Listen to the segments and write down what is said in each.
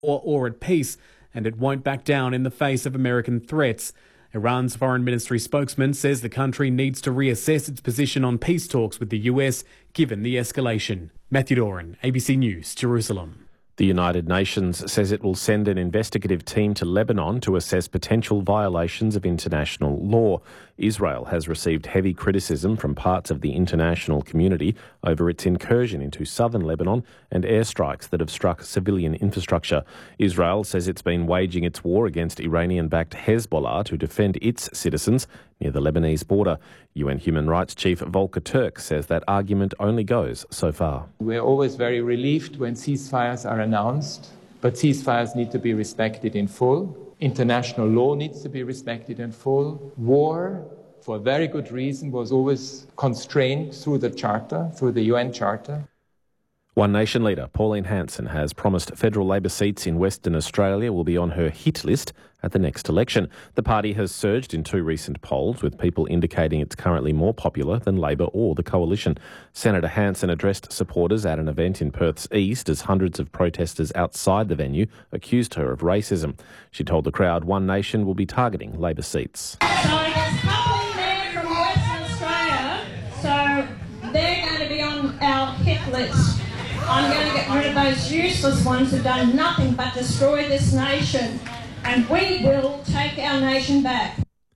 or at peace, and it won't back down in the face of American threats. Iran's foreign ministry spokesman says the country needs to reassess its position on peace talks with the US, given the escalation. Matthew Doran, ABC News, Jerusalem. The United Nations says it will send an investigative team to Lebanon to assess potential violations of international law. Israel has received heavy criticism from parts of the international community over its incursion into southern Lebanon and airstrikes that have struck civilian infrastructure. Israel says it's been waging its war against Iranian-backed Hezbollah to defend its citizens near the Lebanese border. UN Human Rights Chief Volker Turk says that argument only goes so far. We're always very relieved when ceasefires are announced, but ceasefires need to be respected in full. International law needs to be respected in full. War, for a very good reason, was always constrained through the Charter, through the UN Charter. One Nation leader, Pauline Hanson, has promised federal Labor seats in Western Australia will be on her hit list at the next election. The party has surged in 2 recent polls, with people indicating it's currently more popular than Labor or the Coalition. Senator Hanson addressed supporters at an event in Perth's east as hundreds of protesters outside the venue accused her of racism. She told the crowd One Nation will be targeting Labor seats. So there's a couple there from Western Australia, so they're going to be on our hit list. I'm going to get rid of those useless ones who've done nothing but destroy this nation, and we will take our nation back.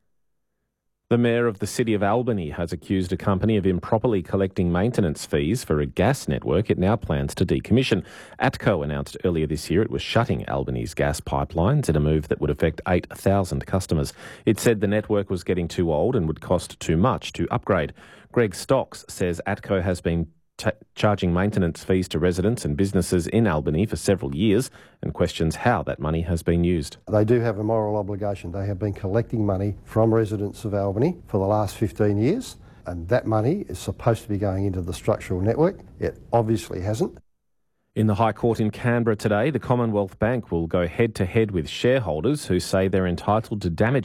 The Mayor of the City of Albany has accused a company of improperly collecting maintenance fees for a gas network it now plans to decommission. ATCO announced earlier this year it was shutting Albany's gas pipelines in a move that would affect 8,000 customers. It said the network was getting too old and would cost too much to upgrade. Greg Stocks says ATCO has been charging maintenance fees to residents and businesses in Albany for several years and questions how that money has been used. They do have a moral obligation. They have been collecting money from residents of Albany for the last 15 years, and that money is supposed to be going into the structural network. It obviously hasn't. In the High Court in Canberra today, the Commonwealth Bank will go head-to-head with shareholders who say they're entitled to damage